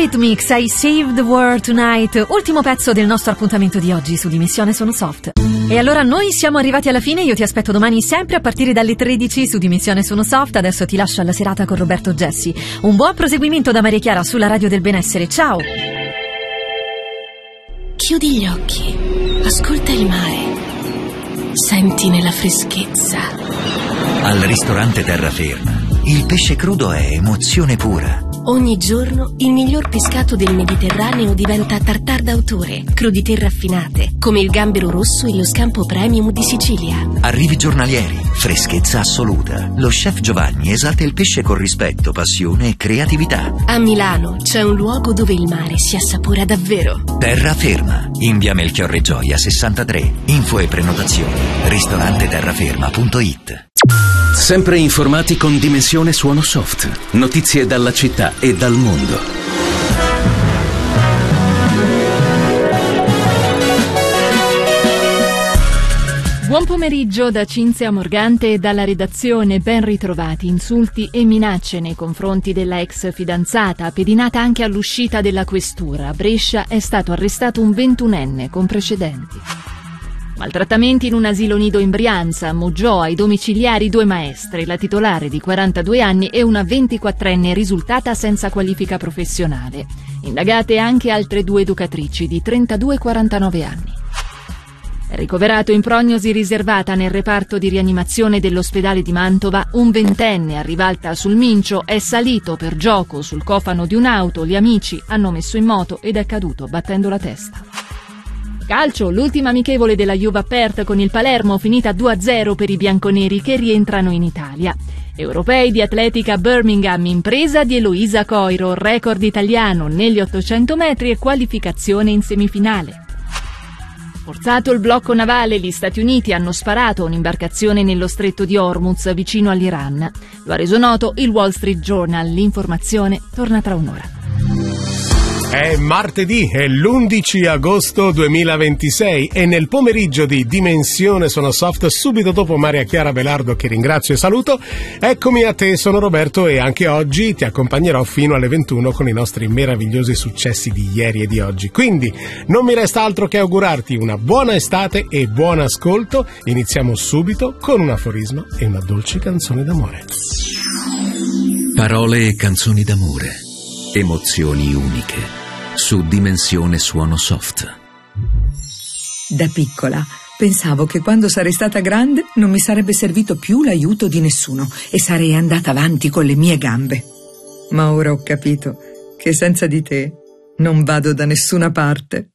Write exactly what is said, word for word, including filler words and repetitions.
Eurythmics, I Saved the World Tonight, ultimo pezzo del nostro appuntamento di oggi su Dimensione Sono Soft. E allora noi siamo arrivati alla fine, io ti aspetto domani sempre a partire dalle tredici su Dimensione Sono Soft. Adesso ti lascio alla serata con Roberto Gessi. Un buon proseguimento da Maria Chiara sulla Radio del Benessere, ciao! Chiudi gli occhi, ascolta il mare, senti nella freschezza. Al ristorante Terraferma il pesce crudo è emozione pura. Ogni giorno il miglior pescato del Mediterraneo diventa tartar d'autore, crudité raffinate, come il gambero rosso e lo scampo premium di Sicilia. Arrivi giornalieri, freschezza assoluta. Lo chef Giovanni esalta il pesce con rispetto, passione e creatività. A Milano c'è un luogo dove il mare si assapora davvero. Terraferma, in via Melchiorre Gioia sessantatré. Info e prenotazioni ristorante terraferma punto it. Sempre informati con Dimensione Suono Soft. Notizie dalla città e dal mondo. Buon pomeriggio da Cinzia Morgante e dalla redazione. Ben ritrovati. Insulti e minacce nei confronti della ex fidanzata, pedinata anche all'uscita della questura. A Brescia è stato arrestato un ventunenne con precedenti. Maltrattamenti in un asilo nido in Brianza, Moggiò ai domiciliari due maestre, la titolare di quarantadue anni e una ventiquattrenne risultata senza qualifica professionale. Indagate anche altre due educatrici di trentadue e quarantanove anni. È ricoverato in prognosi riservata nel reparto di rianimazione dell'ospedale di Mantova un ventenne a Rivalta sul Mincio, è salito per gioco sul cofano di un'auto, gli amici hanno messo in moto ed è caduto battendo la testa. Calcio, l'ultima amichevole della Juve aperta con il Palermo, finita due a zero per i bianconeri che rientrano in Italia. Europei di atletica Birmingham, impresa di Eloisa Coiro, record italiano negli ottocento metri e qualificazione in semifinale. Forzato il blocco navale, gli Stati Uniti hanno sparato a un'imbarcazione nello stretto di Hormuz vicino all'Iran. Lo ha reso noto il Wall Street Journal. L'informazione torna tra un'ora. È martedì, è l'undici agosto duemilaventisei e nel pomeriggio di Dimensione Sono Soft, subito dopo Maria Chiara Belardo che ringrazio e saluto, eccomi a te, sono Roberto e anche oggi ti accompagnerò fino alle ventuno con i nostri meravigliosi successi di ieri e di oggi. Quindi non mi resta altro che augurarti una buona estate e buon ascolto. Iniziamo subito con un aforisma e una dolce canzone d'amore. Parole e canzoni d'amore, emozioni uniche. Su Dimensione Suono Soft. Da piccola pensavo che quando sarei stata grande non mi sarebbe servito più l'aiuto di nessuno e sarei andata avanti con le mie gambe. Ma ora ho capito che senza di te non vado da nessuna parte.